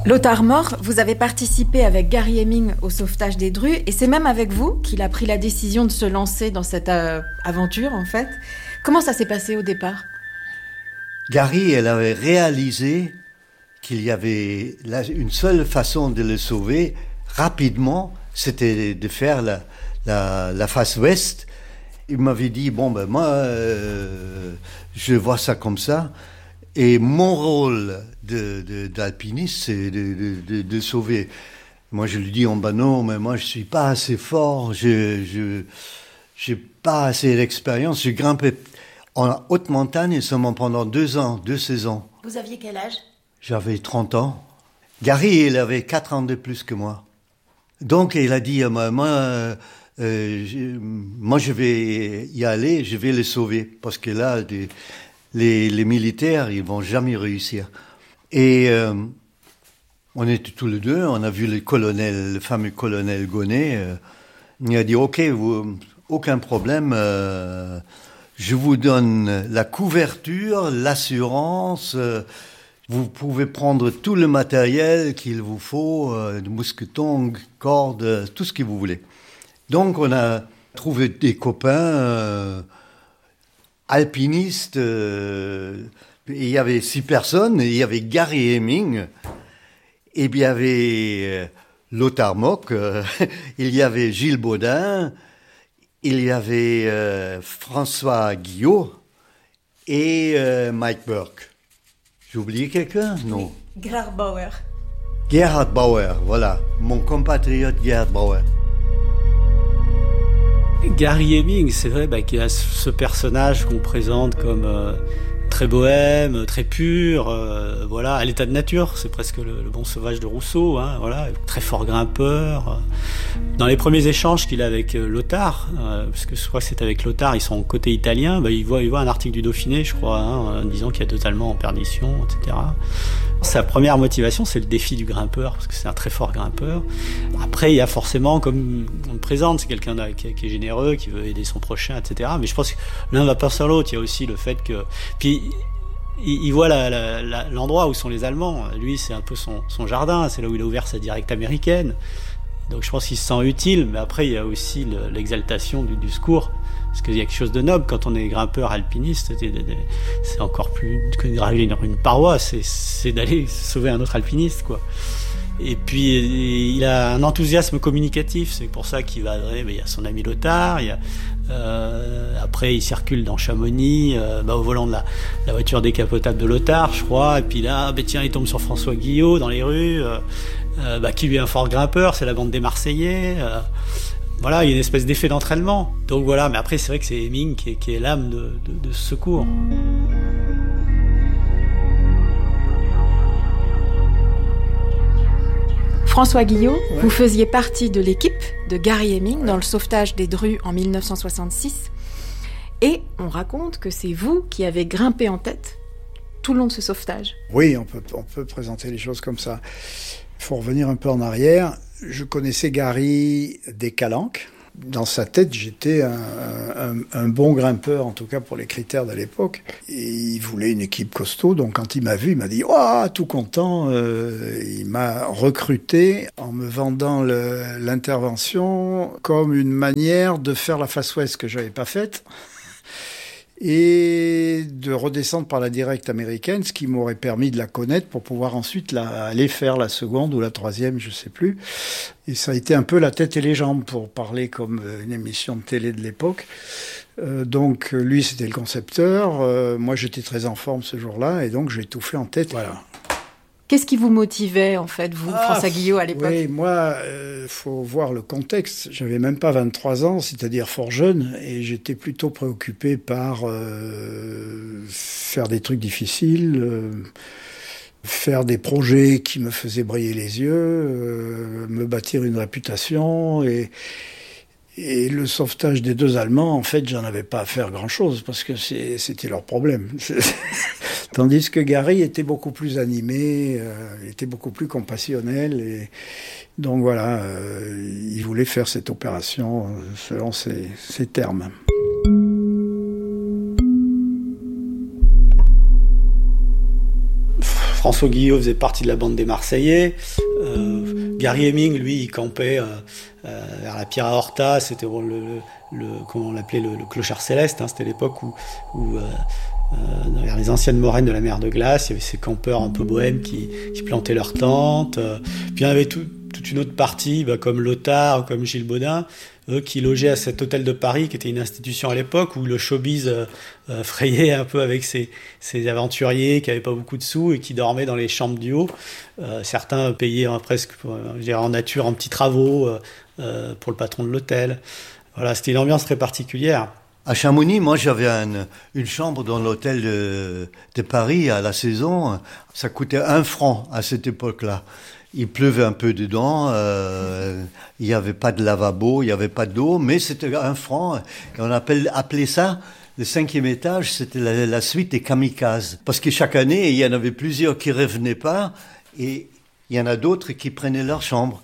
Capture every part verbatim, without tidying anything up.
Lothar Mort, vous avez participé avec Gary Hemming au sauvetage des Drus, et c'est même avec vous qu'il a pris la décision de se lancer dans cette euh, aventure, en fait. Comment ça s'est passé au départ ? Gary, elle avait réalisé qu'il y avait la, une seule façon de le sauver rapidement, c'était de faire la, la, la face ouest. Il m'avait dit, bon ben moi, euh, je vois ça comme ça. Et mon rôle de, de, d'alpiniste, c'est de, de, de, de sauver. Moi, je lui dis, oh ben non, mais moi, je suis pas assez fort, je, je, j'ai pas assez d'expérience. J'ai grimpé en haute montagne seulement pendant deux ans, deux saisons. Vous aviez quel âge ? J'avais trente ans. Gary, il avait quatre ans de plus que moi. Donc, il a dit, moi, moi, euh, je, moi, je vais y aller, je vais le sauver, parce que là, des, Les, les militaires, ils vont jamais réussir. Et euh, on était tous les deux, on a vu le colonel, le fameux colonel Gonnet. Euh, il a dit, ok, vous, aucun problème, euh, je vous donne la couverture, l'assurance, euh, vous pouvez prendre tout le matériel qu'il vous faut, euh, de mousquetons, cordes, tout ce que vous voulez. Donc on a trouvé des copains... Euh, alpiniste, euh, il y avait six personnes, il y avait Gary Hemming, et puis il y avait euh, Lothar Mort, euh, il y avait Gilles Baudin, il y avait euh, François Guillot et euh, Mike Burke. J'ai oublié quelqu'un ? Non. Gerhard Bauer. Gerhard Bauer, voilà, mon compatriote Gerhard Bauer. Gary Hemming, c'est vrai bah, qu'il y a ce personnage qu'on présente comme euh, très bohème, très pur, euh, voilà, à l'état de nature, c'est presque le, le bon sauvage de Rousseau, hein, voilà, très fort grimpeur. Dans les premiers échanges qu'il a avec Lothar, euh, parce que je crois que c'est avec Lothar, ils sont côté italien, bah, il voit, il voit un article du Dauphiné, je crois, hein, en disant qu'il y a totalement en perdition, et cetera. Sa première motivation, c'est le défi du grimpeur, parce que c'est un très fort grimpeur. Après, il y a forcément, comme on le présente, c'est quelqu'un qui, qui est généreux, qui veut aider son prochain, et cetera. Mais je pense que l'un va pas sans l'autre. Il y a aussi le fait que... Puis, il, il voit la, la, la, l'endroit où sont les Allemands. Lui, c'est un peu son, son jardin. C'est là où il a ouvert sa directe américaine. Donc, je pense qu'il se sent utile. Mais après, il y a aussi le, l'exaltation du, du secours. Parce qu'il y a quelque chose de noble quand on est grimpeur alpiniste, c'est encore plus que de gravir une paroi, c'est, c'est d'aller sauver un autre alpiniste, quoi. Et puis il a un enthousiasme communicatif, c'est pour ça qu'il va adhérer. Il y a son ami Lothar, il y a, euh, après il circule dans Chamonix, euh, bah, au volant de la, la voiture décapotable de Lothar, je crois. Et puis là, bah, tiens, il tombe sur François Guillot dans les rues, euh, euh, bah, qui lui est un fort grimpeur, c'est la bande des Marseillais. Euh, Voilà, il y a une espèce d'effet d'entraînement. Donc voilà, mais après, c'est vrai que c'est Hemming qui est, qui est l'âme de, de, de ce secours. François Guillot, ouais. Vous faisiez partie de l'équipe de Gary Hemming ouais. dans le sauvetage des Drus en dix-neuf cent soixante-six. Et on raconte que c'est vous qui avez grimpé en tête tout le long de ce sauvetage. Oui, on peut, on peut présenter les choses comme ça. Il faut revenir un peu en arrière. Je connaissais Gary des Calanques. Dans sa tête, j'étais un, un, un bon grimpeur, en tout cas pour les critères de l'époque. Et il voulait une équipe costaud, donc quand il m'a vu, il m'a dit « Oh, tout content !» euh, Il m'a recruté en me vendant le, l'intervention comme une manière de faire la face ouest que je n'avais pas faite et de redescendre par la directe américaine, ce qui m'aurait permis de la connaître pour pouvoir ensuite la, aller faire la seconde ou la troisième, je sais plus. Et ça a été un peu la tête et les jambes, pour parler comme une émission de télé de l'époque. Euh, donc lui, c'était le concepteur. Euh, moi, j'étais très en forme ce jour-là, et donc j'ai tout fait en tête. Voilà. Qu'est-ce qui vous motivait, en fait, vous, ah, François Guillot, à l'époque ? Oui, moi, il euh, faut voir le contexte. J'avais même pas vingt-trois ans, c'est-à-dire fort jeune, et j'étais plutôt préoccupé par euh, faire des trucs difficiles, euh, faire des projets qui me faisaient briller les yeux, euh, me bâtir une réputation, et... Et le sauvetage des deux Allemands, en fait, j'en avais pas à faire grand-chose, parce que c'est, c'était leur problème. Tandis que Gary était beaucoup plus animé, euh, était beaucoup plus compassionnel, et donc voilà, euh, il voulait faire cette opération selon ses, ses termes. François Guillot faisait partie de la bande des Marseillais. Euh, Gary Hemming, lui, il campait euh, euh, vers la Pierre à Horta. C'était le, le, le comment on l'appelait, le, le clochard céleste. Hein, c'était l'époque où, où euh, euh, vers les anciennes moraines de la mer de glace, il y avait ces campeurs un peu bohèmes qui, qui plantaient leurs tentes. Euh, puis il y avait tout, toute une autre partie, bah, comme Lothar, comme Gilles Baudin, eux qui logeaient à cet hôtel de Paris, qui était une institution à l'époque où le showbiz euh, euh, frayait un peu avec ces, ces aventuriers qui n'avaient pas beaucoup de sous et qui dormaient dans les chambres du haut. Euh, certains payaient hein, presque euh, je dirais en nature en petits travaux euh, euh, pour le patron de l'hôtel. Voilà, c'était une ambiance très particulière. À Chamonix, moi j'avais un, une chambre dans l'hôtel de, de Paris à la saison. Ça coûtait un franc à cette époque-là. Il pleuvait un peu dedans, euh, il n'y avait pas de lavabo, il n'y avait pas d'eau, mais c'était un franc. Et on appelle, appelait ça, le cinquième étage, c'était la, la suite des kamikazes. Parce que chaque année, il y en avait plusieurs qui ne revenaient pas, et il y en a d'autres qui prenaient leur chambre.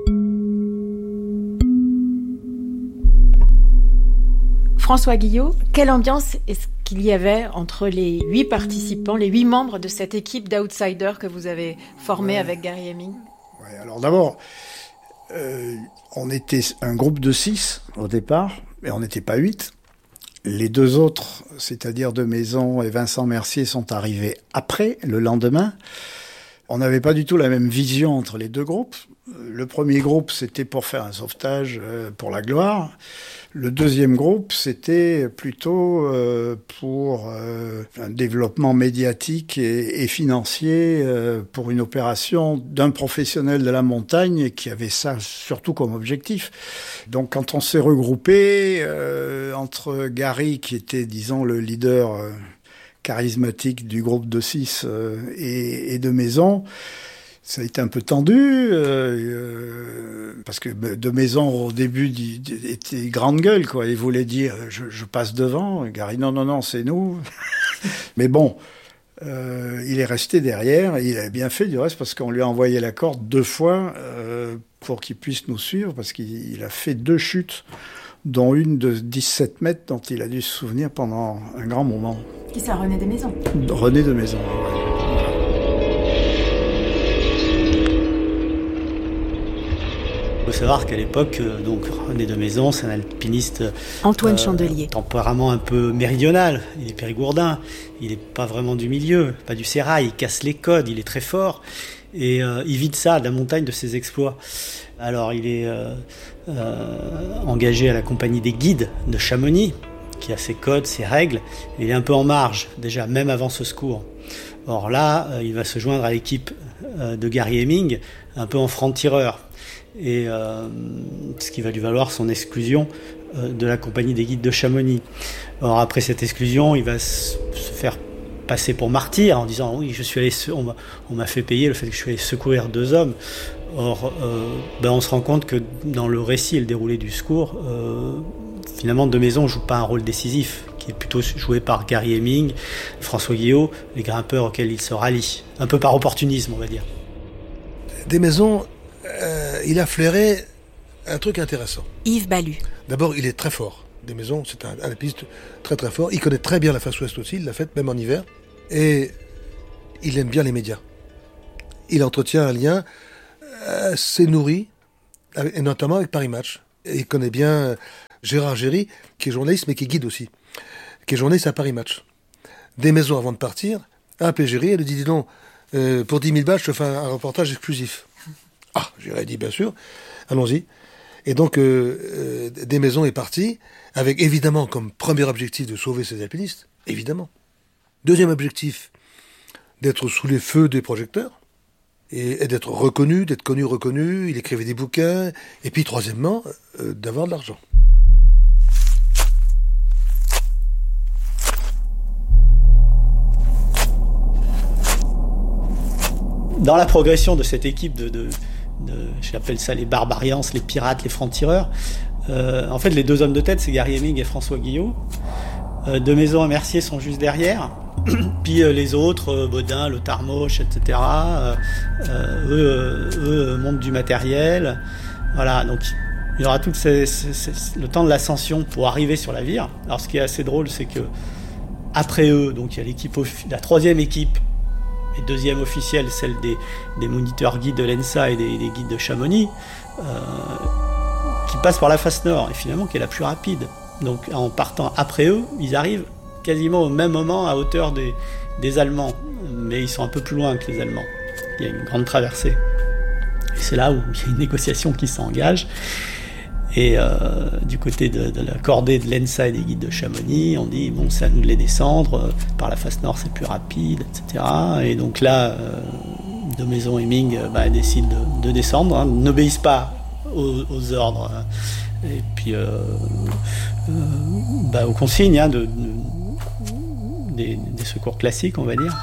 François Guillot, quelle ambiance est-ce qu'il y avait entre les huit participants, les huit membres de cette équipe d'outsiders que vous avez formée ouais. avec Gary Hemming? Ouais, alors d'abord, euh, on était un groupe de six au départ, mais on n'était pas huit. Les deux autres, c'est-à-dire De Maison et Vincent Mercier, sont arrivés après, le lendemain. On n'avait pas du tout la même vision entre les deux groupes. Le premier groupe, c'était pour faire un sauvetage euh, pour la gloire. Le deuxième groupe, c'était plutôt euh, pour euh, un développement médiatique et, et financier euh, pour une opération d'un professionnel de la montagne qui avait ça surtout comme objectif. Donc quand on s'est regroupé euh, entre Gary, qui était, disons, le leader euh, charismatique du groupe de six euh, et, et De Maison, ça a été un peu tendu, euh, euh, parce que De Maison, au début, était grande gueule, quoi. Il voulait dire, je, je passe devant. Et Gary, non, non, non, c'est nous. Mais bon, euh, il est resté derrière, et il a bien fait, du reste, parce qu'on lui a envoyé la corde deux fois euh, pour qu'il puisse nous suivre, parce qu'il a fait deux chutes, dont une de dix-sept mètres, dont il a dû se souvenir pendant un grand moment. Qui ça, René De Maison? René De Maison, ouais. Il faut savoir qu'à l'époque, donc René De Maison, c'est un alpiniste Antoine euh, Chandelier. Tempérament un peu méridional. Il est périgourdin. Il n'est pas vraiment du milieu, pas du sérail. Il casse les codes. Il est très fort et euh, il vide ça de la montagne de ses exploits. Alors, il est euh, euh, engagé à la compagnie des guides de Chamonix, qui a ses codes, ses règles. Il est un peu en marge déjà, même avant ce secours. Or là, euh, il va se joindre à l'équipe euh, de Gary Hemming, un peu en franc-tireur. Et euh, ce qui va lui valoir son exclusion euh, de la compagnie des guides de Chamonix. Or après cette exclusion, il va se faire passer pour martyr en disant oui, je suis allé, on m'a, on m'a fait payer le fait que je suis allé secourir deux hommes. Or, euh, ben on se rend compte que dans le récit et le déroulé du secours, euh, finalement De Maison joue pas un rôle décisif, qui est plutôt joué par Gary Hemming, François Guillot, les grimpeurs auxquels il se rallie, un peu par opportunisme, on va dire. De Maison, Euh, il a flairé un truc intéressant. Yves Balu. D'abord, il est très fort. De Maison, c'est un, un alpiniste très très fort. Il connaît très bien la face ouest aussi, il l'a fait même en hiver. Et il aime bien les médias. Il entretient un lien assez nourri, avec, et notamment avec Paris Match. Et il connaît bien Gérard Géry, qui est journaliste, mais qui est guide aussi, qui est journaliste à Paris Match. De Maison, avant de partir, a appelé Géry et lui dit, dis donc, euh, pour dix mille balles, je te fais un, un reportage exclusif. Ah, j'aurais dit bien sûr, allons-y. Et donc, euh, euh, De Maison est parti, avec évidemment comme premier objectif de sauver ses alpinistes, évidemment. Deuxième objectif, d'être sous les feux des projecteurs, et, et d'être reconnu, d'être connu, reconnu, il écrivait des bouquins, et puis troisièmement, euh, d'avoir de l'argent. Dans la progression de cette équipe de... de... De, j'appelle ça les barbarians, les pirates, les francs-tireurs. Euh, en fait, les deux hommes de tête, c'est Gary Hemming et François Guillot. Euh, De Maison et Mercier sont juste derrière. Puis euh, les autres, euh, Baudin, Lothar Mosch, et cetera, euh, eux, eux montent du matériel. Voilà, donc il y aura tout ces, ces, ces, le temps de l'ascension pour arriver sur la vire. Alors, ce qui est assez drôle, c'est que après eux, donc il y a l'équipe, la troisième équipe, et deuxième officielle, celle des, des moniteurs guides de l'E N S A et des, des guides de Chamonix, euh, qui passe par la face nord, et finalement qui est la plus rapide. Donc en partant après eux, ils arrivent quasiment au même moment à hauteur des, des Allemands, mais ils sont un peu plus loin que les Allemands. Il y a une grande traversée. Et c'est là où il y a une négociation qui s'engage. Et euh, du côté de, de la cordée de l'E N S A et des guides de Chamonix, on dit bon, c'est à nous de les descendre, par la face nord c'est plus rapide, et cetera. Et donc là, euh, de Maisons Hemming bah, décide de, de descendre, hein, n'obéissent pas aux, aux ordres, hein, et puis euh, euh, bah, aux consignes hein, de, de, des, des secours classiques, on va dire.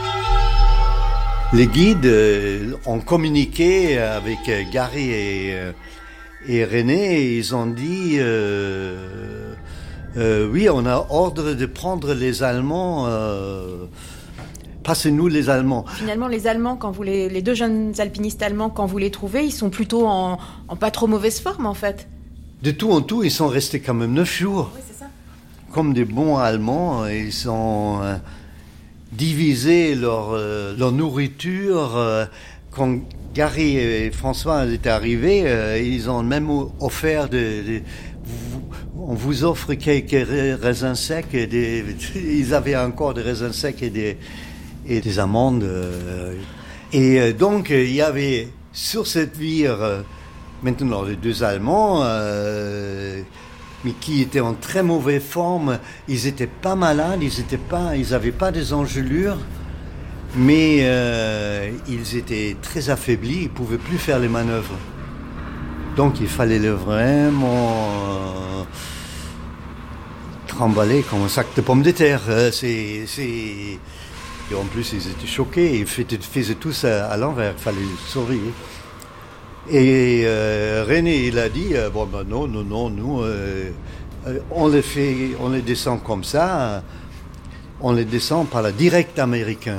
Les guides euh, ont communiqué avec euh, Gary et euh, Et René, ils ont dit, euh, euh, oui, on a ordre de prendre les Allemands, euh, passez-nous les Allemands. Finalement, les Allemands, quand vous les, les deux jeunes alpinistes allemands, quand vous les trouvez, ils sont plutôt en, en pas trop mauvaise forme, en fait. De tout en tout, ils sont restés quand même neuf jours. Oui, c'est ça. Comme des bons Allemands, ils ont euh, divisé leur, euh, leur nourriture. Euh, quand Gary et François étaient arrivés, euh, ils ont même offert de, de vous, on vous offre quelques raisins secs et des, ils avaient encore des raisins secs et des, et des amandes. Euh, et donc il y avait sur cette vire euh, maintenant les deux Allemands, euh, mais qui étaient en très mauvaise forme. Ils étaient pas malades, ils étaient pas, ils avaient pas des engelures. Mais euh, ils étaient très affaiblis, ils ne pouvaient plus faire les manœuvres. Donc il fallait les vraiment euh, trimballer comme un sac de pommes de terre. C'est, c'est... Et en plus, ils étaient choqués, ils faisaient, faisaient tous à, à l'envers, il fallait les surveiller. Et euh, René, il a dit, euh, bon ben non, non, non, nous, euh, on les fait, on les descend comme ça, on les descend par la directe américain.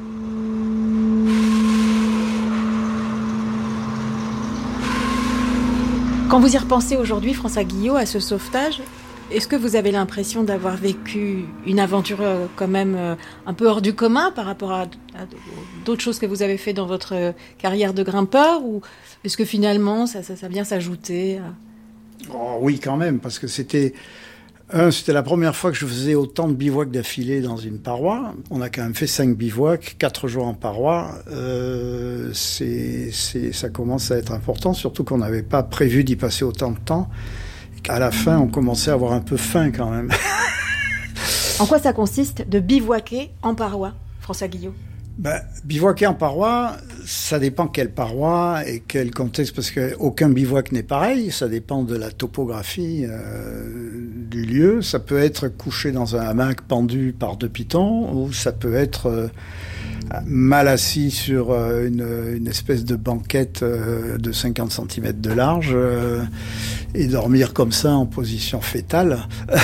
Quand vous y repensez aujourd'hui, François Guillot, à ce sauvetage, est-ce que vous avez l'impression d'avoir vécu une aventure euh, quand même euh, un peu hors du commun par rapport à, à d'autres choses que vous avez fait dans votre euh, carrière de grimpeur, ou est-ce que finalement ça, ça, ça vient s'ajouter à... Oh, oui, quand même, parce que c'était... Un, c'était la première fois que je faisais autant de bivouacs d'affilée dans une paroi. On a quand même fait cinq bivouacs, quatre jours en paroi. Euh, c'est, c'est, ça commence à être important, surtout qu'on n'avait pas prévu d'y passer autant de temps. À la fin, on commençait à avoir un peu faim quand même. En quoi ça consiste de bivouaquer en paroi, François Guillot ? Ben, bivouaquer en paroi, ça dépend quelle paroi et quel contexte, parce qu'aucun bivouac n'est pareil, ça dépend de la topographie euh, du lieu. Ça peut être couché dans un hamac pendu par deux pitons, ou ça peut être euh, mal assis sur euh, une, une espèce de banquette euh, de cinquante centimètres de large euh, et dormir comme ça en position fétale.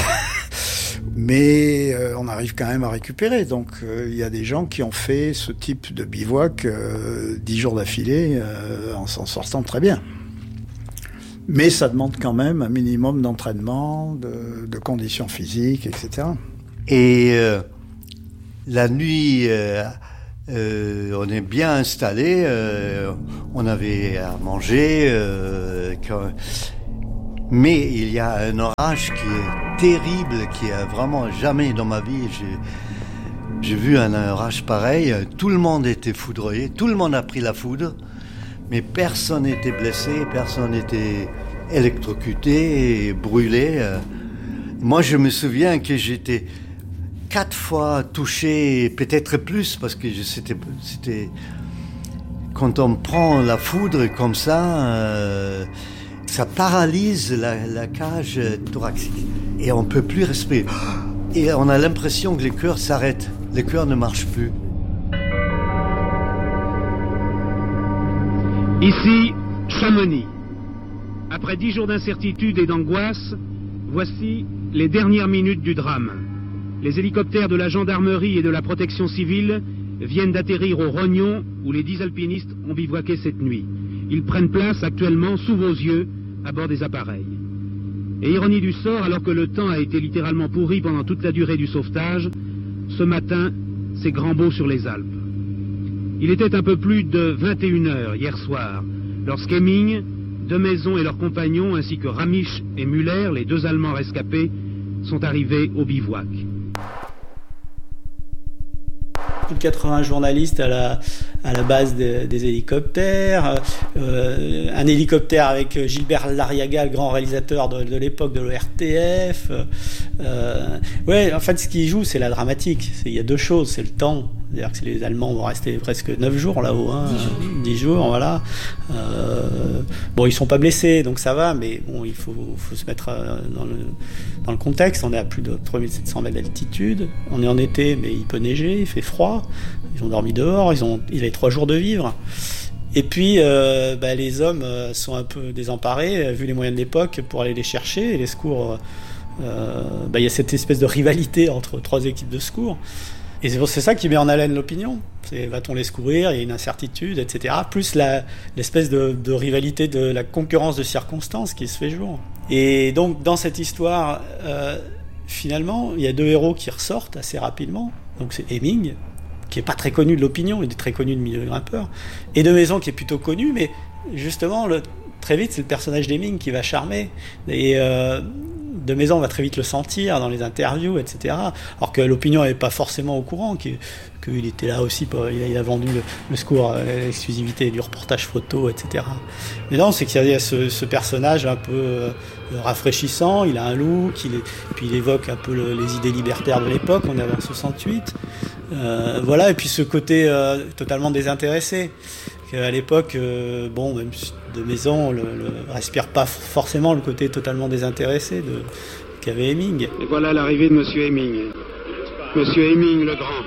Mais euh, on arrive quand même à récupérer. Donc il euh, y a des gens qui ont fait ce type de bivouac euh, dix jours d'affilée euh, en s'en sortant très bien. Mais ça demande quand même un minimum d'entraînement, de, de conditions physiques, et cetera. Et euh, la nuit, euh, euh, on est bien installé, euh, on avait à manger. Euh, quand... Mais il y a un orage qui est terrible, qui a vraiment jamais dans ma vie, j'ai, j'ai vu un orage pareil. Tout le monde était foudroyé, tout le monde a pris la foudre, mais personne n'était blessé, personne n'était électrocuté et brûlé. Moi, je me souviens que j'étais quatre fois touché, peut-être plus, parce que c'était, c'était quand on prend la foudre comme ça. Euh, Ça paralyse la, la cage thoracique et on ne peut plus respirer. Et on a l'impression que les cœurs s'arrêtent, les cœurs ne marchent plus. Ici, Chamonix. Après dix jours d'incertitude et d'angoisse, voici les dernières minutes du drame. Les hélicoptères de la gendarmerie et de la protection civile viennent d'atterrir au Rognon où les dix alpinistes ont bivouaqué cette nuit. Ils prennent place actuellement sous vos yeux à bord des appareils. Et ironie du sort, alors que le temps a été littéralement pourri pendant toute la durée du sauvetage, ce matin, c'est grand beau sur les Alpes. Il était un peu plus de vingt et une heures hier soir, lorsqu'Hemming, De Maisons et leurs compagnons, ainsi que Ramich et Müller, les deux Allemands rescapés, sont arrivés au bivouac. Plus de quatre-vingts journalistes à la, à la base de, des hélicoptères, euh, un hélicoptère avec Gilbert Lariaga, le grand réalisateur de, de l'époque de l'O R T F. Euh, ouais, en fait, ce qui joue, c'est la dramatique. C'est, il y a deux choses, c'est le temps. C'est-à-dire que les Allemands vont rester presque neuf jours là-haut, hein, dix jours, voilà. Euh, bon, ils sont pas blessés, donc ça va, mais bon, il faut, faut se mettre dans le, dans le contexte. On est à plus de trois mille sept cents mètres d'altitude. On est en été, mais il peut neiger, il fait froid. Ils ont dormi dehors, ils ont, ils avaient trois jours de vivre. Et puis, euh, bah, les hommes sont un peu désemparés, vu les moyens de l'époque, pour aller les chercher. Et les secours, euh, bah, il y a cette espèce de rivalité entre trois équipes de secours. Et c'est, c'est ça qui met en haleine l'opinion. C'est, va-t-on les secourir ? Il y a une incertitude, et cetera. Plus la, l'espèce de, de rivalité, de la concurrence de circonstances qui se fait jour. Et donc, dans cette histoire, euh, finalement, il y a deux héros qui ressortent assez rapidement. Donc, c'est Hemming, qui est pas très connu de l'opinion, il est très connu de milieu grimpeur, et De Maisons, qui est plutôt connu, mais justement, le, très vite, c'est le personnage d'Hemming qui va charmer. Et euh, De Maisons va très vite le sentir dans les interviews, et cetera. Alors que l'opinion n'est pas forcément au courant, qu'il, qu'il était là aussi, il a vendu le, le secours, l'exclusivité du reportage photo, et cetera. Mais non, c'est qu'il y a ce, ce personnage un peu euh, rafraîchissant, il a un look, il est, puis il évoque un peu le, les idées libertaires de l'époque, on est avant soixante-huit. Euh, voilà, et puis ce côté euh, totalement désintéressé. À l'époque, euh, bon, même De Maisons le, le respire pas forcément le côté totalement désintéressé de, qu'avait Hemming. Et voilà l'arrivée de Monsieur Hemming. Monsieur Hemming le Grand.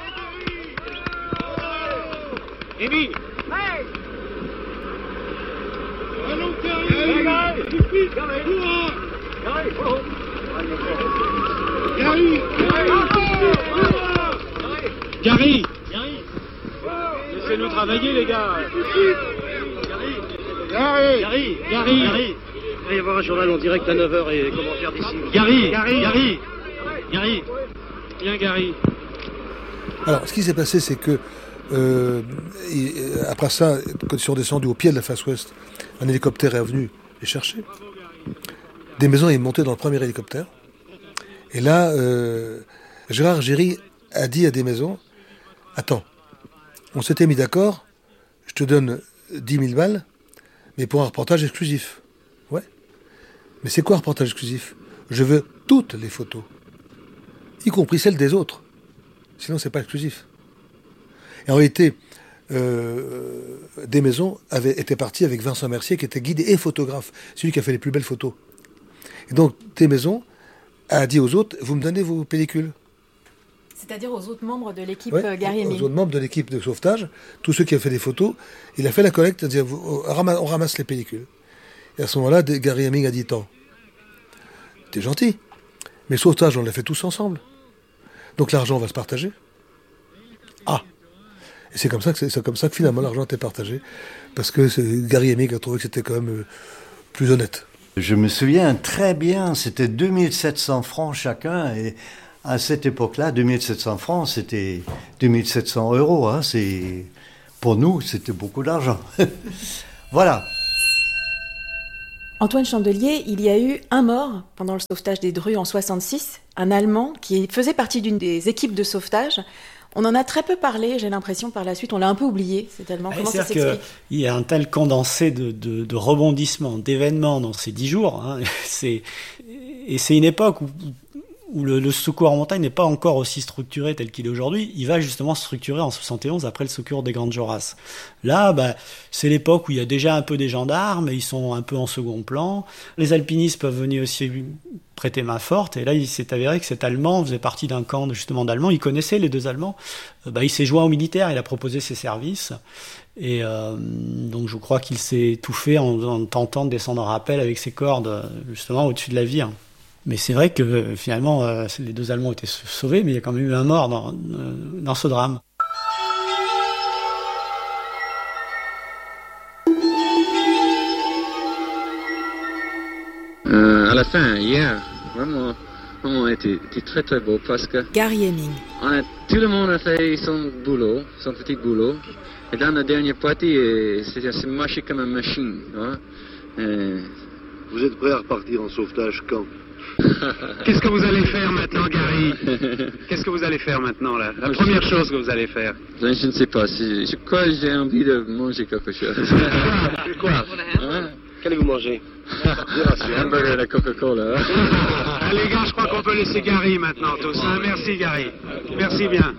Hemming. Hey. Allons, Gary. Gary. Gary. Laissez-nous travailler, les gars. Gary. Gary. Gary. Gary. Il va y avoir un journal en direct à neuf heures et commentaires d'ici. Gary. Gary. Gary. Gary. Viens, Gary. Alors, ce qui s'est passé, c'est que euh, et, après ça, quand ils sont descendus au pied de la face ouest, un hélicoptère est venu les chercher. Des Maisons est monté dans le premier hélicoptère. Et là, euh, Gérard Géry a dit à Des Maisons, attends, on s'était mis d'accord, je te donne dix mille balles, mais pour un reportage exclusif. Ouais. Mais c'est quoi un reportage exclusif ? Je veux toutes les photos, y compris celles des autres. Sinon, c'est pas exclusif. Et en réalité, euh, Des Maisons avait été parti avec Vincent Mercier, qui était guide et photographe. C'est lui qui a fait les plus belles photos. Et donc, Des Maisons a dit aux autres, vous me donnez vos pellicules. C'est-à-dire aux autres membres de l'équipe ouais, Gary Hemming. Aux autres membres de l'équipe de sauvetage, tous ceux qui ont fait des photos, il a fait la collecte, il a dit, on ramasse les pellicules. Et à ce moment-là, Gary Hemming a dit, tant, t'es gentil, mais le sauvetage, on l'a fait tous ensemble. Donc l'argent va se partager. Ah. Et c'est comme ça que c'est, c'est comme ça que finalement l'argent était partagé, parce que c'est, Gary Hemming a trouvé que c'était quand même euh, plus honnête. Je me souviens très bien, c'était deux mille sept cents francs chacun, et à cette époque-là, deux mille sept cents francs, c'était deux mille sept cents euros. Hein, c'est, pour nous, c'était beaucoup d'argent. Voilà. Antoine Chandelier, il y a eu un mort pendant le sauvetage des Drus en soixante-six, un Allemand qui faisait partie d'une des équipes de sauvetage. On en a très peu parlé, j'ai l'impression, par la suite. On l'a un peu oublié, cet Allemand. Comment ça s'explique ? Il y a un tel condensé de, de, de rebondissements, d'événements dans ces dix jours. Hein. C'est, et c'est une époque où, où le, le secours en montagne n'est pas encore aussi structuré tel qu'il est aujourd'hui. Il va justement se structurer en soixante et onze après le secours des Grandes Jorasses. Là, bah, c'est l'époque où il y a déjà un peu des gendarmes, ils sont un peu en second plan. Les alpinistes peuvent venir aussi prêter main forte. Et là, il s'est avéré que cet Allemand faisait partie d'un camp justement d'Allemands. Il connaissait les deux Allemands. Euh, bah, il s'est joint aux militaires, il a proposé ses services. Et euh, donc, je crois qu'il s'est étouffé en, en tentant de descendre en rappel avec ses cordes, justement, au-dessus de la vire. Mais c'est vrai que finalement, euh, les deux Allemands ont été sauvés, mais il y a quand même eu un mort dans, euh, dans ce drame. Euh, à la fin, hier, vraiment, moment était, était très très beau parce que Gary Heming. on a, tout le monde a fait son boulot, son petit boulot. Et dans la dernière partie, c'est, c'est marché comme une machine. Hein? Et... Vous êtes prêt à repartir en sauvetage quand? Qu'est-ce que vous allez faire maintenant, Gary? Qu'est-ce que vous allez faire maintenant, là? La première chose que vous allez faire? Je, je ne sais pas. Je, je crois que j'ai envie de manger quelque chose. Quoi? Hein? Qu'allez-vous manger? Un hamburger et la Coca-Cola. Ah, les gars, je crois qu'on peut laisser Gary maintenant, tous. Hein? Merci, Gary. Merci bien.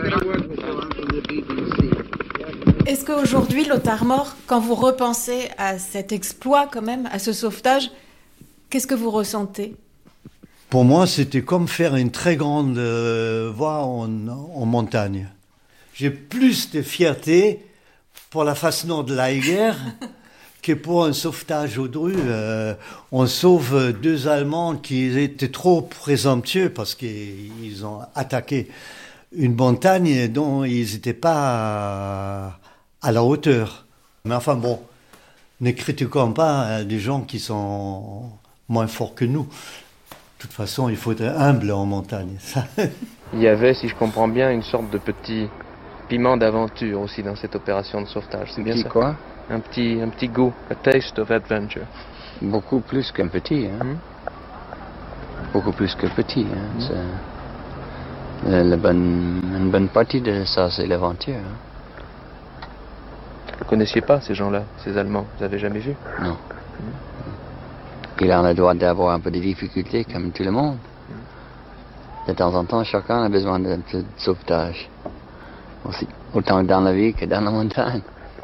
Est-ce qu'aujourd'hui, Lothar Mort, quand vous repensez à cet exploit quand même, à ce sauvetage, qu'est-ce que vous ressentez? Pour moi, c'était comme faire une très grande euh, voie en, en montagne. J'ai plus de fierté pour la façon de la guerre que pour un sauvetage aux drues. Euh, on sauve deux Allemands qui étaient trop présomptueux parce qu'ils ont attaqué une montagne dont ils n'étaient pas à, à la hauteur. Mais enfin bon, ne critiquons pas des gens qui sont moins forts que nous. De toute façon, il faut être humble en montagne. Ça. Il y avait, si je comprends bien, une sorte de petit piment d'aventure aussi dans cette opération de sauvetage. C'est bien petit ça? Quoi? Un petit, un petit goût, a taste of adventure. Beaucoup plus qu'un petit. Hein? Mmh. Beaucoup plus que petit. Hein? Mmh. C'est... La, la bonne, une bonne partie de ça, c'est l'aventure. Hein? Vous ne connaissiez pas ces gens-là, ces Allemands? Vous n'avez jamais vu? Non. Mmh. Il a le droit d'avoir un peu de difficultés comme tout le monde. De temps en temps, chacun a besoin de, de sauvetage. Aussi, autant dans la vie que dans la montagne.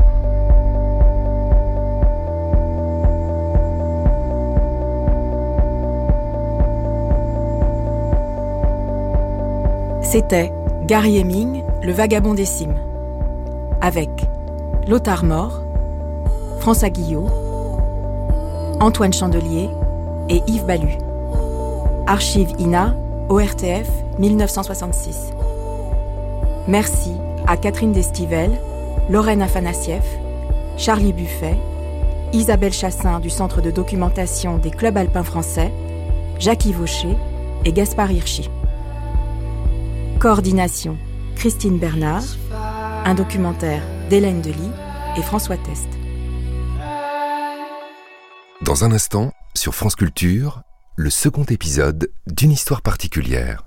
C'était Gary Heming, le vagabond des cimes, avec Lothar Mort, François Guillot, Antoine Chandelier et Yves Balu. Archives I N A, O R T F, dix-neuf cent soixante-six. Merci à Catherine Destivelle, Lorraine Afanassieff, Charlie Buffet, Isabelle Chassin du Centre de documentation des clubs alpins français, Jacques Vaucher et Gaspard Hirschi. Coordination, Christine Bernard. Un documentaire d'Hélène Delis et François Test. Dans un instant, sur France Culture, le second épisode d'une histoire particulière.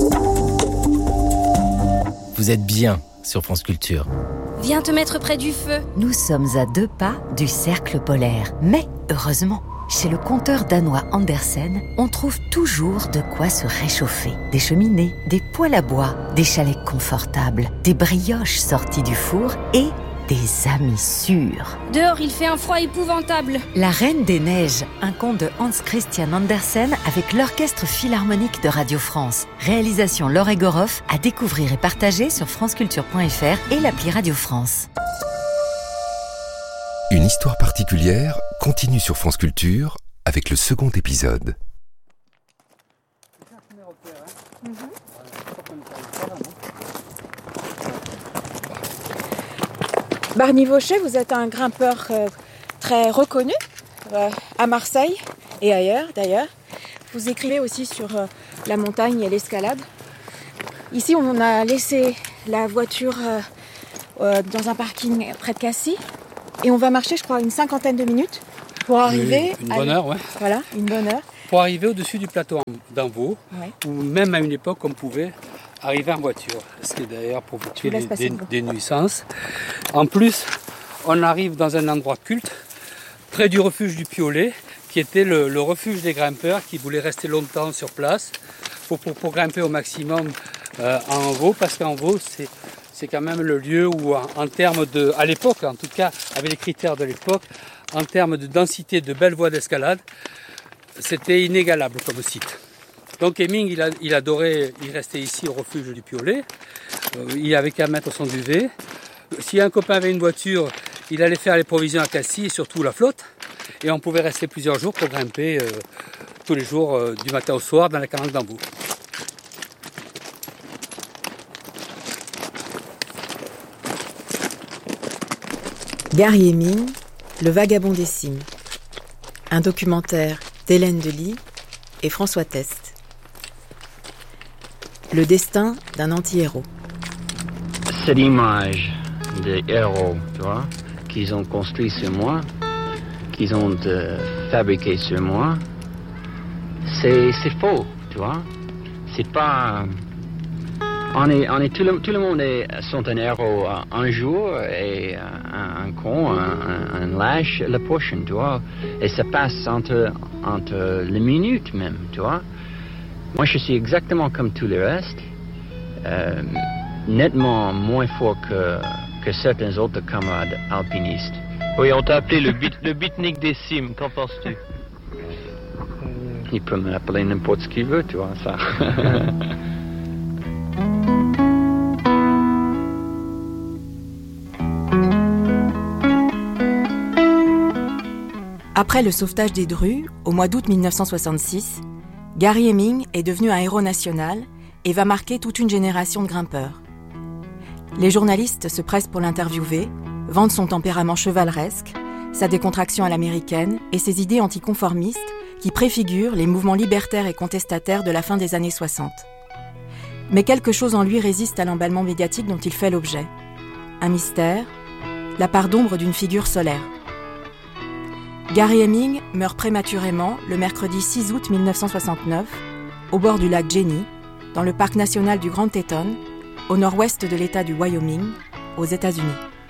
Vous êtes bien sur France Culture. Viens te mettre près du feu. Nous sommes à deux pas du cercle polaire. Mais heureusement, chez le conteur danois Andersen, on trouve toujours de quoi se réchauffer. Des cheminées, des poêles à bois, des chalets confortables, des brioches sorties du four et des amis sûrs. Dehors, il fait un froid épouvantable. La Reine des Neiges, un conte de Hans Christian Andersen avec l'Orchestre Philharmonique de Radio France. Réalisation Laure Egoroff, à découvrir et partager sur franceculture point f r et l'appli Radio France. Une histoire particulière continue sur France Culture avec le second épisode. Barney Vaucher, vous êtes un grimpeur euh, très reconnu euh, à Marseille et ailleurs d'ailleurs. Vous écrivez aussi sur euh, la montagne et l'escalade. Ici, on a laissé la voiture euh, euh, dans un parking près de Cassis et on va marcher, je crois, une cinquantaine de minutes pour arriver... Une, une bonne à... heure, ouais. Voilà, une bonne heure. Pour arriver au-dessus du plateau d'Envaux, ouais. Où même à une époque, on pouvait arriver en voiture, ce qui est d'ailleurs pour éviter des, des, des nuisances. En plus, on arrive dans un endroit culte, près du refuge du Piolet, qui était le, le refuge des grimpeurs qui voulaient rester longtemps sur place pour, pour, pour grimper au maximum euh, à Envaux, parce qu'Envaux, c'est, c'est quand même le lieu où, en, en termes de, à l'époque, en tout cas, avec les critères de l'époque, en termes de densité de belles voies d'escalade, c'était inégalable comme site. Donc Heming, il, a, il adorait, il restait ici au refuge du Piolet, euh, il avait qu'à mettre son duvet. Si un copain avait une voiture, il allait faire les provisions à Cassis et surtout la flotte. Et on pouvait rester plusieurs jours pour grimper euh, tous les jours euh, du matin au soir dans la calanque d'Envaux. Gary Heming, le vagabond des cimes. Un documentaire d'Hélène Delis et François Test. le destin d'un anti-héros. Cette image de héros, tu vois, qu'ils ont construit sur moi, qu'ils ont euh, fabriqué sur moi, c'est, c'est faux, tu vois. C'est pas... On est, on est, tout, le, tout le monde est, sont un héros un jour et un, un con, un, un lâche le prochain, tu vois. Et ça passe entre, entre les minutes même, tu vois. Moi, je suis exactement comme tous les restes, euh, nettement moins fort que, que certains autres camarades alpinistes. Oui, on t'a appelé le, beat, le beatnik des cimes, qu'en penses-tu? Il peut m'appeler n'importe ce qu'il veut, tu vois, ça. Après le sauvetage des Drues, au mois d'août mille neuf cent soixante-six, Gary Heming est devenu un héros national et va marquer toute une génération de grimpeurs. Les journalistes se pressent pour l'interviewer, vantent son tempérament chevaleresque, sa décontraction à l'américaine et ses idées anticonformistes qui préfigurent les mouvements libertaires et contestataires de la fin des années soixante. Mais quelque chose en lui résiste à l'emballement médiatique dont il fait l'objet. Un mystère, la part d'ombre d'une figure solaire. Gary Heming meurt prématurément le mercredi six août mille neuf cent soixante-neuf, au bord du lac Jenny, dans le parc national du Grand Teton, au nord-ouest de l'État du Wyoming, aux États-Unis.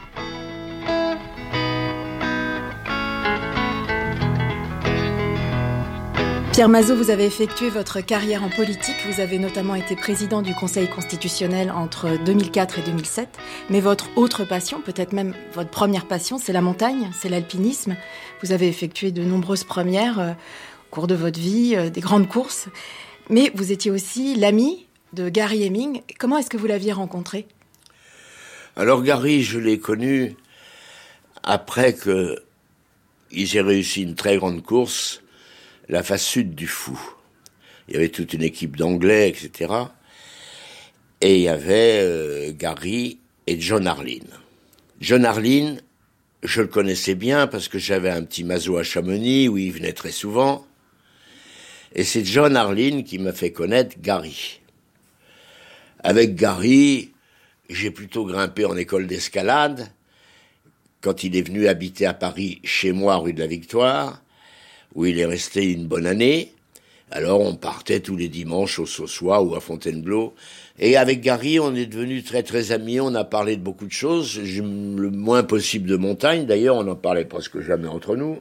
Pierre Mazeaud, vous avez effectué votre carrière en politique. Vous avez notamment été président du Conseil constitutionnel entre deux mille quatre et deux mille sept. Mais votre autre passion, peut-être même votre première passion, c'est la montagne, c'est l'alpinisme. Vous avez effectué de nombreuses premières euh, au cours de votre vie, euh, des grandes courses. Mais vous étiez aussi l'ami de Gary Heming. Comment est-ce que vous l'aviez rencontré ? Alors Gary, je l'ai connu après qu'il ait réussi une très grande course, la face sud du Fou. Il y avait toute une équipe d'Anglais, et cetera. Et il y avait euh, Gary et John Harline. John Harline, je le connaissais bien parce que j'avais un petit maso à Chamonix où il venait très souvent. Et c'est John Harline qui m'a fait connaître Gary. Avec Gary, j'ai plutôt grimpé en école d'escalade quand il est venu habiter à Paris, chez moi, rue de la Victoire, où il est resté une bonne année. Alors on partait tous les dimanches au Saussois ou à Fontainebleau. Et avec Gary, on est devenus très très amis, on a parlé de beaucoup de choses, le moins possible de montagne, d'ailleurs on n'en parlait presque jamais entre nous.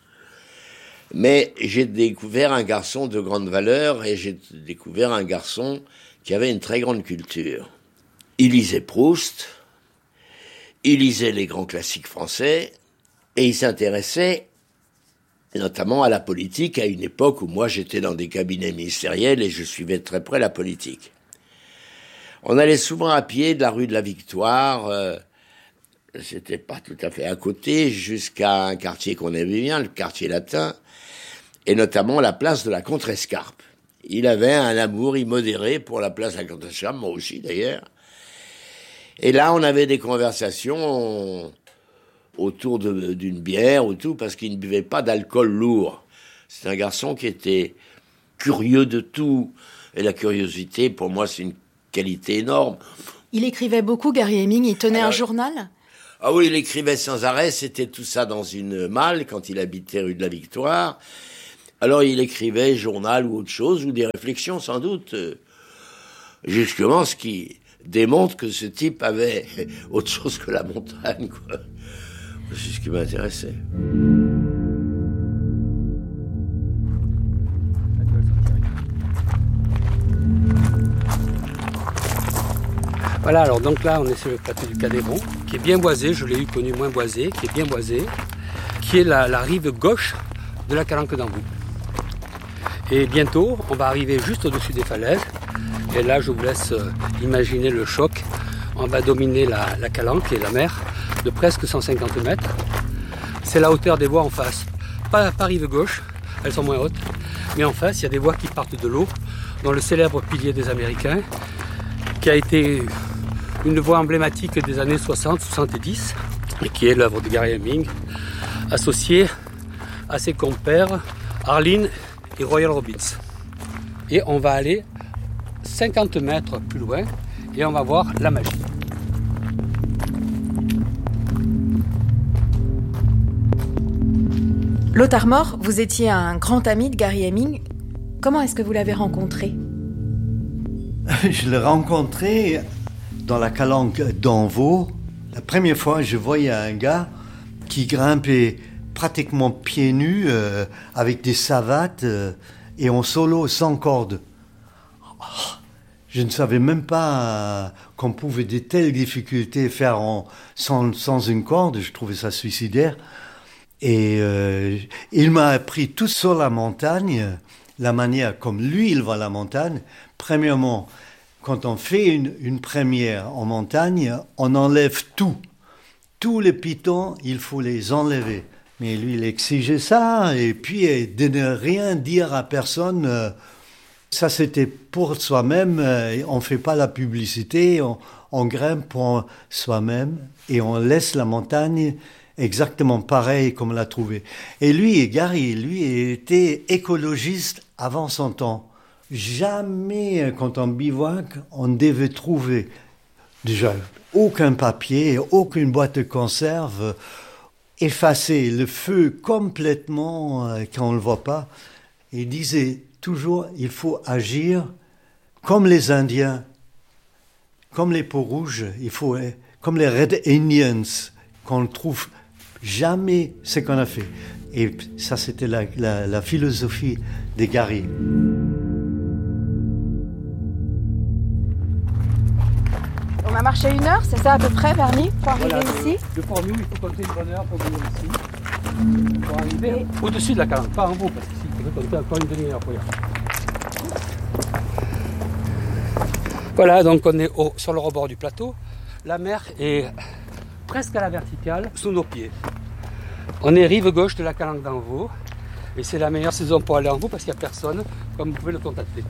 Mais j'ai découvert un garçon de grande valeur et j'ai découvert un garçon qui avait une très grande culture. Il lisait Proust, il lisait les grands classiques français et il s'intéressait et notamment à la politique, à une époque où moi j'étais dans des cabinets ministériels et je suivais de très près la politique. On allait souvent à pied de la rue de la Victoire, euh, c'était pas tout à fait à côté, jusqu'à un quartier qu'on aimait bien, le quartier latin, et notamment la place de la Contrescarpe. Il avait un amour immodéré pour la place de la Contrescarpe, moi aussi d'ailleurs. Et là on avait des conversations... On, autour de, d'une bière ou tout, parce qu'il ne buvait pas d'alcool lourd. C'est un garçon qui était curieux de tout. Et la curiosité, pour moi, c'est une qualité énorme. Il écrivait beaucoup, Gary Heming, il tenait Alors, un journal ? Ah oui, il écrivait sans arrêt, c'était tout ça dans une malle, quand il habitait rue de la Victoire. Alors il écrivait journal ou autre chose, ou des réflexions sans doute. Justement, ce qui démontre que ce type avait autre chose que la montagne, quoi. C'est ce qui m'intéressait. Voilà, alors donc là on est sur le plateau du Cadéron, qui est bien boisé, je l'ai eu connu moins boisé, qui est bien boisé, qui est la, la rive gauche de la Calanque d'Ambout. Et bientôt, on va arriver juste au-dessus des falaises, et là je vous laisse imaginer le choc. On va dominer la, la Calanque et la mer de presque cent cinquante mètres. C'est la hauteur des voies en face. Pas, pas rive gauche, elles sont moins hautes, mais en face, il y a des voies qui partent de l'eau, dont le célèbre pilier des Américains, qui a été une voie emblématique des années soixante soixante-dix, et qui est l'œuvre de Gary Heming, associée à ses compères Harline et Royal Robbins. Et on va aller cinquante mètres plus loin et on va voir la magie. Lothar Mort, vous étiez un grand ami de Gary Heming. Comment est-ce que vous l'avez rencontré ? Je l'ai rencontré dans la calanque d'Anvaux. La première fois, je voyais un gars qui grimpait pratiquement pieds nus, euh, avec des savates euh, et en solo sans corde. Oh, je ne savais même pas euh, qu'on pouvait de telles difficultés faire en, sans, sans une corde. Je trouvais ça suicidaire. Et euh, il m'a appris tout sur la montagne, la manière comme lui il voit la montagne. Premièrement, quand on fait une, une première en montagne, on enlève tout. Tous les pitons, il faut les enlever. Mais lui, il exigeait ça, et puis de ne rien dire à personne. Euh, ça, c'était pour soi-même. Euh, on ne fait pas la publicité, on, on grimpe pour soi-même, et on laisse la montagne exactement pareil comme on l'a trouvé. Et lui, Gary, lui, était écologiste avant son temps. Jamais, quand on bivouac, on devait trouver déjà aucun papier, aucune boîte de conserve, effacer le feu complètement euh, quand on ne le voit pas. Il disait toujours, il faut agir comme les Indiens, comme les peaux rouges, il faut, comme les Red Indians, qu'on ne trouve jamais ce qu'on a fait. Et ça, c'était la, la, la philosophie de Gary. On a marché une heure, c'est ça à peu près, Bernie, pour arriver voilà, ici. Le port nous, il faut compter une bonne heure pour venir ici. Pour arriver Et... au-dessus de la calanque, pas en haut, parce qu'ici, il faut compter encore une demi-heure pour y aller. Voilà, donc on est au, sur le rebord du plateau. La mer est presque à la verticale, sous nos pieds. On est rive gauche de la calanque d'Anvaux. Et c'est la meilleure saison pour aller en haut parce qu'il n'y a personne, comme vous pouvez le constater.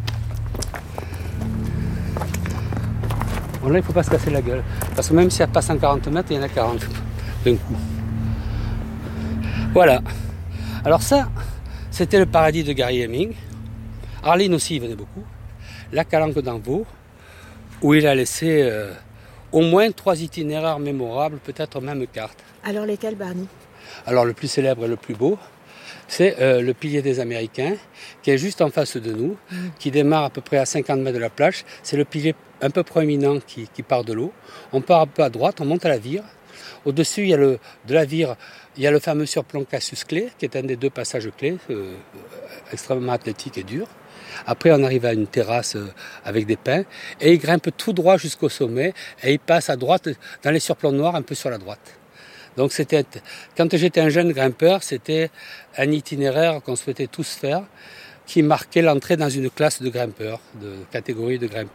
Bon, là, il ne faut pas se casser la gueule. Parce que même si elle passe en quarante mètres, il y en a quarante d'un coup. Voilà. Alors ça, c'était le paradis de Gary Heming. Arline aussi, il venait beaucoup. La calanque d'Anvaux, où il a laissé euh, au moins trois itinéraires mémorables, peut-être même quatre. Alors lesquels, Barney ? Alors le plus célèbre et le plus beau, c'est euh, le pilier des Américains, qui est juste en face de nous, mmh. qui démarre à peu près à cinquante mètres de la plage. C'est le pilier un peu proéminent qui, qui part de l'eau. On part un peu à droite, on monte à la vire. Au-dessus, il y a le, de la vire, il y a le fameux surplomb Cassius-Clay, qui est un des deux passages clés, euh, extrêmement athlétique et dur. Après, on arrive à une terrasse euh, avec des pins, et il grimpe tout droit jusqu'au sommet, et il passe à droite, dans les surplombs noirs, un peu sur la droite. Donc c'était, quand j'étais un jeune grimpeur, c'était un itinéraire qu'on souhaitait tous faire, qui marquait l'entrée dans une classe de grimpeurs, de catégorie de grimpeurs.